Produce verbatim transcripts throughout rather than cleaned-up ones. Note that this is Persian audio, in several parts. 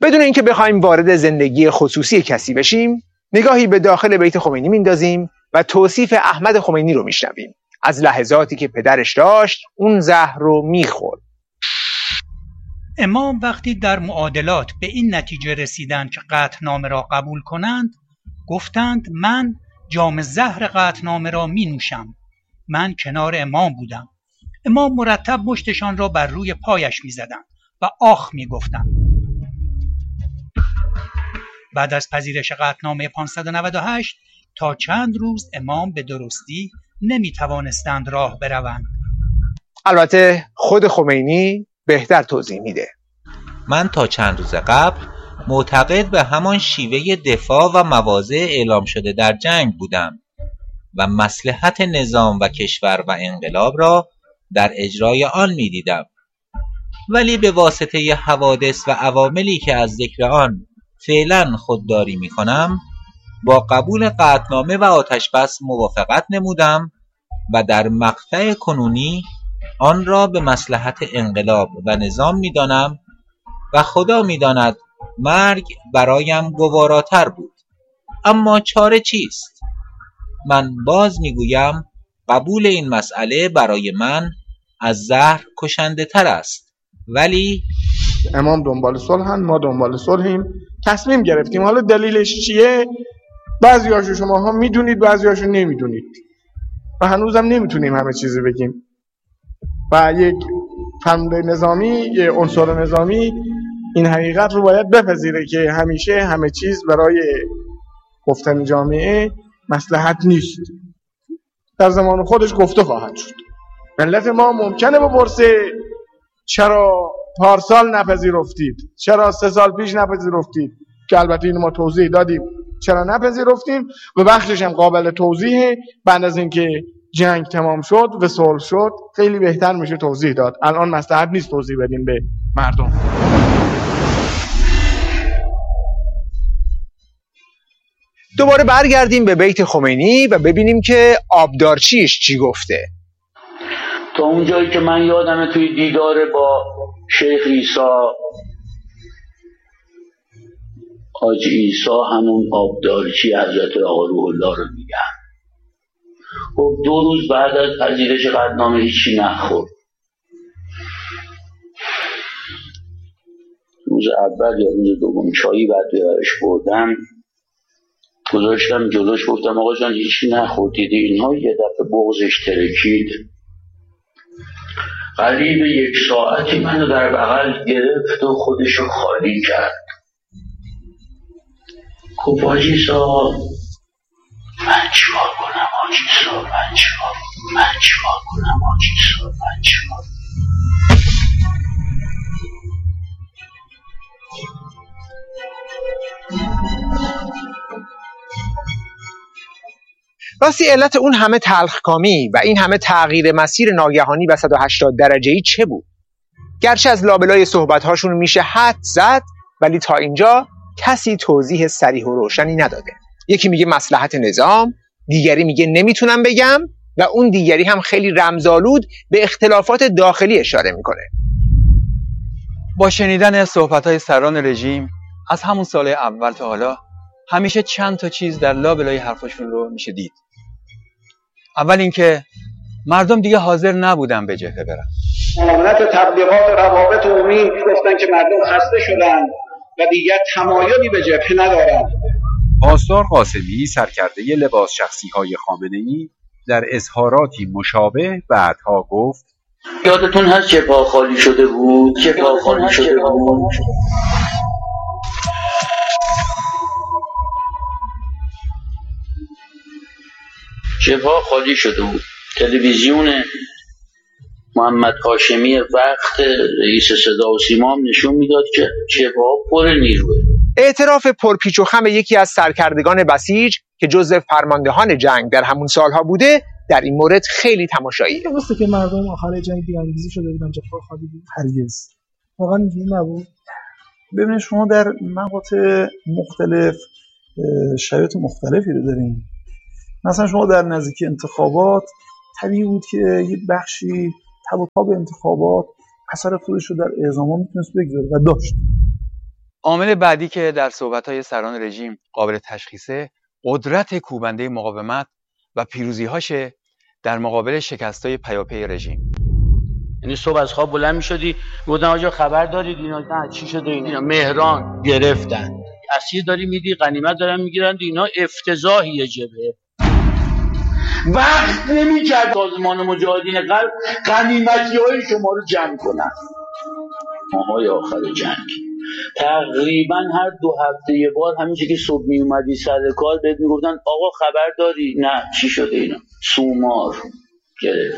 بدون اینکه بخوایم وارد زندگی خصوصی کسی بشیم، نگاهی به داخل بیت خمینی میندازیم و توصیف احمد خمینی رو میشنویم از لحظاتی که پدرش داشت اون زهر رو میخورد. امام وقتی در معادلات به این نتیجه رسیدند که قطعنامه را قبول کنند، گفتند من جام زهر قطعنامه را می نوشم. من کنار امام بودم. امام مرتب مشتشان را بر روی پایش می زدند و آخ می گفتند. بعد از پذیرش قطعنامه پانصد و نود و هشت تا چند روز امام به درستی نمی توانستند راه بروند. البته خود خمینی بهتر توضیح میده. من تا چند روز قبل معتقد به همان شیوه دفاع و مواضع اعلام شده در جنگ بودم و مصلحت نظام و کشور و انقلاب را در اجرای آن می دیدم، ولی به واسطه حوادث و عواملی که از ذکر آن فعلا خودداری می کنم با قبول قطعنامه و آتشبس موافقت نمودم و در مقطع کنونی آن را به مصلحت انقلاب و نظام می دانم و خدا می داند مرگ برایم گواراتر بود. اما چاره چیست؟ من باز می گویم قبول این مسئله برای من از زهر کشنده تر است. ولی امام دنبال صلحن، ما دنبال صلحیم، تصمیم گرفتیم. حالا دلیلش چیه؟ بعضی هاشو شما ها میدونید، بعضی هاشو نمیدونید و هنوزم نمیتونیم همه چیزی بگیم. و یک فرمانده نظامی، یک عنصر نظامی این حقیقت رو باید بپذیره که همیشه همه چیز برای گفتن جامعه مصلحت نیست. در زمان خودش گفته خواهد شد. ملت ما ممکنه بپرسه چرا پارسال نپذیرفتید، چرا سه سال پیش نپذیرفتید، که البته این ما توضیح دادیم چرا نپذیرفتیم و بخشش هم قابل توضیحه. بعد از اینکه جنگ تمام شد و صلح شد خیلی بهتر میشه توضیح داد. الان مصلحت نیست توضیح بدیم به مردم. دوباره برگردیم به بیت خمینی و ببینیم که آبدارچیش چی گفته. تا اونجایی که من یادمه توی دیدار با شیخ عیسی، حاجی عیسی همون آبدارچی حضرت آقا روح الله رو میگن. خب دو روز بعد از پذیرش قطعنامه هیچی نخورد. روز اول یا روز دوم چایی بعد بیارش بردم، گذاشتم جلوش، گفتم آقا جان هیچی نخوردید؟ اینها یه دفعه بغضش ترکید. قریب یک ساعتی منو در بغل گرفت و خودشو خالی کرد. گفت حاجی صاحب من چیکار کنم؟ حاجی صاحب من چیکار من چیکار کنم؟ حاجی صاحب من چیکار؟ راستی علت اون همه تلخکامی و این همه تغییر مسیر ناگهانی و صد و هشتاد درجه‌ای چه بود؟ گرچه از لابلای صحبت‌هاشون میشه حد زد، ولی تا اینجا کسی توضیح صریح و روشنی نداده. یکی میگه مصلحت نظام، دیگری میگه نمیتونم بگم و اون دیگری هم خیلی رمزآلود به اختلافات داخلی اشاره میکنه. با شنیدن صحبت‌های سران رژیم از همون سال اول تا حالا همیشه چند تا چیز در لابلای حرفشون رو میشه دید. اول اینکه مردم دیگه حاضر نبودن به جبهه برن. معاونت تبلیغات روابط عمومی گفتن که مردم خسته شدن و دیگر تمایلی به جبهه ندارن. پاسدار قاسمی سرکرده لباس شخصی های خامنه‌ای در اظهاراتی مشابه بعدها گفت یادتون هست جبهه خالی شده بود؟ جبهه خالی شده بود. جبهه خالی شده بود. تلویزیون محمد هاشمی وقت رئیس صدا و سیما هم نشون میداد که جبهه پر نیروه. اعتراف پرپیچ و خم یکی از سرکردگان بسیج که جزء فرماندهان جنگ در همون سالها بوده در این مورد خیلی تماشاییه. درسته که مردم آخر جنگ بی‌انگیزی شده بودن، جبهه خالی بود. هرگز واقعا اینجوری نبود. ببینید شما در مقاطع مختلف شرایط مختلفی رو دارین. مثلا شما در نزدیک انتخابات طبیعی بود که یه بخشی تب و تاب انتخابات اثر خودش رو در اعزام‌ها میتونست بگذاره و داشت. عامل بعدی که در صحبت‌های سران رژیم قابل تشخیصه قدرت کوبنده مقاومت و پیروزی‌هاشه در مقابل شکست‌های پیاپی رژیم. یعنی صبح از خواب بلند می‌شدی گفتن آقا خبر دارید اینا نه چی شده اینا مهران گرفتن اسیر داری میدی غنیمت دارن میگیرن اینا افتضاحیه جبهه وقت نمی‌کرد سازمان مجاهدین غرب غنیمتی‌های شما رو جمع کنن. ماهای آخر جنگ تقریبا هر دو هفته یه بار همین که صبح می اومدی سر کار بهت میگفتن آقا خبر داری؟ نه چی شده اینا؟ سومار گرفت.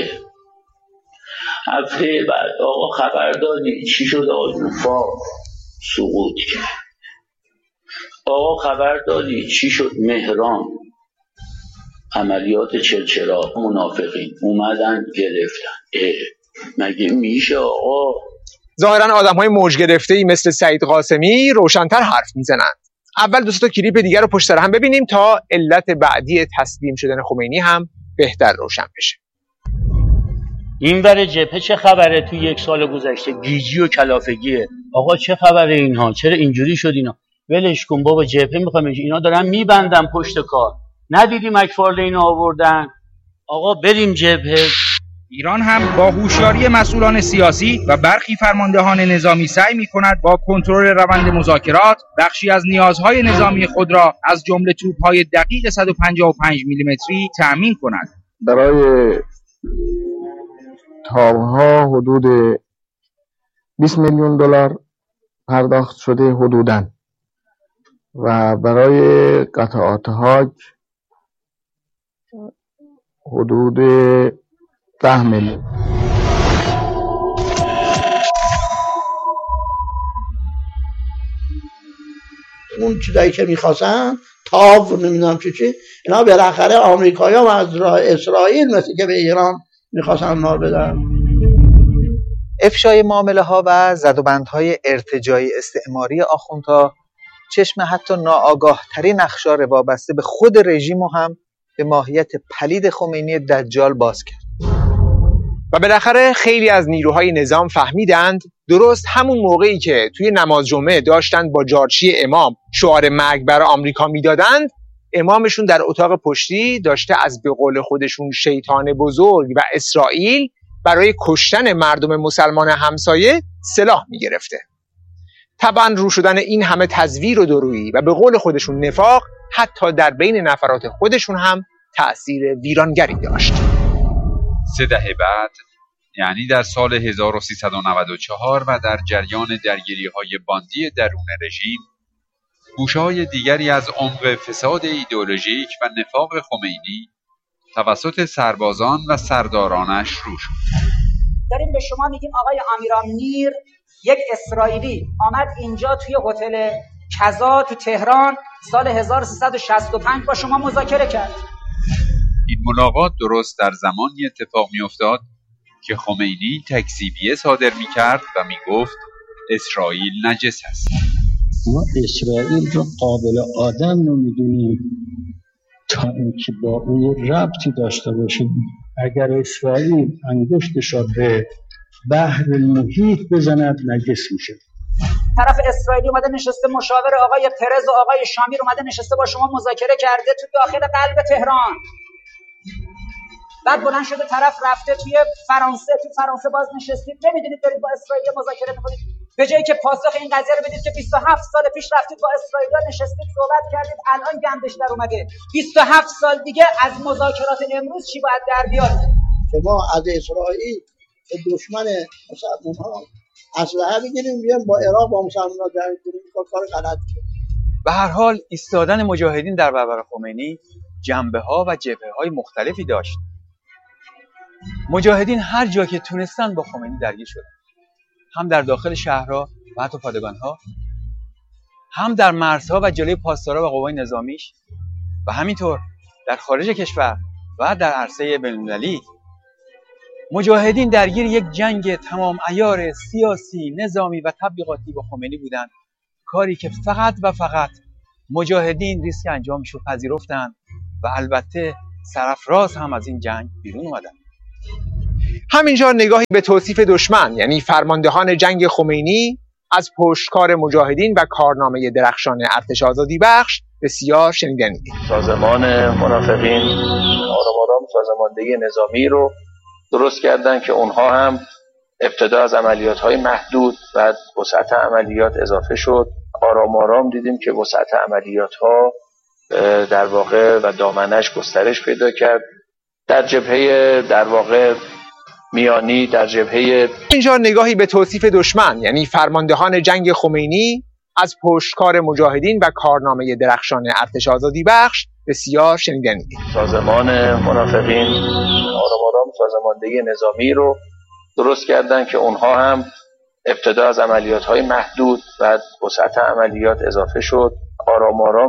هفته بعد آقا خبر داری؟ چی شده؟ آزوفا سقوط کرد. آقا خبر داری؟ چی شد؟ مهران عملیات چلچراغ منافقین اومدن گرفتن. اه مگه میشه آقا؟ ظاهرا آدم‌های موج گرفته‌ای مثل سعید قاسمی روشن‌تر حرف میزنند. اول دو تا کلیپ دیگر رو پشت سر هم ببینیم تا علت بعدی تسلیم شدن خمینی هم بهتر روشن بشه. این بره جبهه چه خبره توی یک سال گذشته؟ گیجی و کلافگیه. آقا چه خبره اینها؟ چرا اینجوری شد اینا؟ ولش کن بابا جبهه میخوام اینا دارن میبندن پشت کار. ندیدی مکفارل اینو آوردن؟ آقا بریم جبهه. ایران هم با هوشیاری مسئولان سیاسی و برخی فرماندهان نظامی سعی می‌کند با کنترل روند مذاکرات بخشی از نیازهای نظامی خود را از جمله توپ‌های دقیق صد و پنجاه و پنج میلیمتری تأمین کند. برای تاوها حدود بیست میلیون دلار پرداخت شده حدوداً و برای قطعات هاج حدود ده میلیون. اون چیزایی که میخواستن تاو نمیدونم چی چی اینا بالاخره آمریکایی‌ها و از اسرائیل مثل که به ایران میخواستن مال بدن. افشای معامله ها و زدوبندهای ارتجاعی استعماری آخوندها چشم حتی ناآگاه ترین اخشار وابسته به خود رژیم هم به ماهیت پلید خمینی دجال باز کرد. و بالاخره خیلی از نیروهای نظام فهمیدند درست همون موقعی که توی نماز جمعه داشتند با جارچی امام شعار مرگ بر آمریکا میدادند، امامشون در اتاق پشتی داشته از به قول خودشون شیطان بزرگ و اسرائیل برای کشتن مردم مسلمان همسایه سلاح میگرفته. طبعا رو شدن این همه تزویر و درویی و به قول خودشون نفاق حتی در بین نفرات خودشون هم تأثیر ویرانگری داشت. سه دهه بعد یعنی در سال هزار و سیصد و نود و چهار و در جریان درگیری‌های باندی درون رژیم، گوشه‌های دیگری از عمق فساد ایدئولوژیک و نفاق خمینی توسط سربازان و سردارانش رو شد. داریم به شما میگیم آقای امیرالنیر یک اسرائیلی آمد اینجا توی هتل کذا تو تهران سال هزار و سیصد و شصت و پنج با شما مذاکره کرد. این ملاقات درست در زمانی اتفاق می‌افتاد که خمینی تکذیبیه صادر می‌کرد و می‌گفت اسرائیل نجس است. ما اسرائیل رو قابل آدم نمی‌دونیم تا اینکه با اون ربطی داشته باشیم. اگر اسرائیل انگشتش را به بحر محیط بزند نجس میشه. طرف اسرائیلی اومده نشسته مشاور آقای پرز و آقای شامیر اومده نشسته با شما مذاکره کرده تو داخل قلب تهران. بعد بلند شده طرف رفته توی فرانسه، تو فرانسه باز نشستید نمیدونید دارید با اسرائیل مذاکره میکنید، به جایی که پاسخ این قضیه رو بدید که بیست و هفت سال پیش رفتید با اسرائیل نشستید صحبت کردید الان گندش در اومده، بیست و هفت سال دیگه از مذاکرات امروز چی باید در بیاد؟ که ما از اسرائیل که دشمن مسلمان‌ها اسلحه بگیریم بیایم با عراق با مسلمان‌ها جنگ کنیم، کار غلطیه. به هر حال ایستادن مجاهدین در برابر خمینی جنبه‌ها و جبهه‌های مختلفی داشت. مجاهدین هر جا که تونستن با خمینی درگیر شدن، هم در داخل شهرها و حتی پادگان‌ها، هم در مرزها و جلوی پاسدارا و قوای نظامیش و همینطور در خارج کشور و در عرصه بین‌المللی. مجاهدین درگیر یک جنگ تمام عیار سیاسی، نظامی و تبلیغاتی با خمینی بودند، کاری که فقط و فقط مجاهدین ریسک انجامش رو پذیرفتند و البته سرافراز هم از این جنگ بیرون اومدن. همینجا نگاهی به توصیف دشمن یعنی فرماندهان جنگ خمینی از پشتکار مجاهدین و کارنامه درخشان ارتش آزادی بخش بسیار شنیدنی. سازمان منافقین آرام آرام سازماندهی نظامی رو درست کردن که اونها هم ابتدا از عملیات‌های محدود و وسعت عملیات اضافه شد. آرام آرام دیدیم که وسعت عملیات‌ها در واقع و دامنش گسترش پیدا کرد. در جبهه در واقع میانی، در جبهه اینجا نگاهی به توصیف دشمن یعنی فرماندهان جنگ خمینی از پشتکار مجاهدین و کارنامه درخشان ارتش آزادی بخش بسیار شنیدنی. سازمان منافقین آرام آرام سازماندهی نظامی رو درست کردن که اونها هم ابتدا از عملیات‌های محدود و وسعت عملیات اضافه شد. آرام آرام